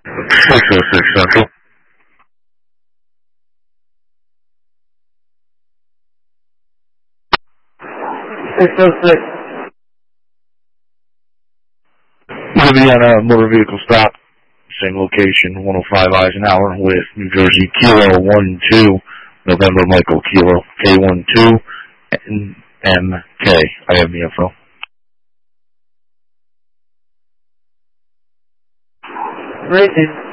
606 Central. 606. Riviana motor vehicle stop. Same location, 105 Eisenhower with New Jersey Kilo 12, November Michael Kilo K12 NMK. I have the info. Racing.